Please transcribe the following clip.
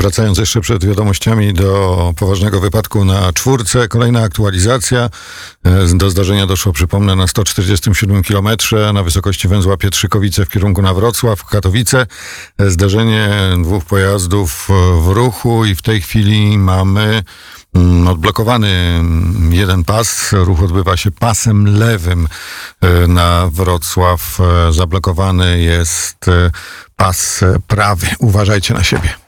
Wracając jeszcze przed wiadomościami do poważnego wypadku na czwórce, kolejna aktualizacja. Do zdarzenia doszło, przypomnę, na 147 km na wysokości węzła Pietrzykowice w kierunku na Wrocław, Katowice. Zdarzenie dwóch pojazdów w ruchu i w tej chwili mamy odblokowany jeden pas. Ruch odbywa się pasem lewym na Wrocław. Zablokowany jest pas prawy. Uważajcie na siebie.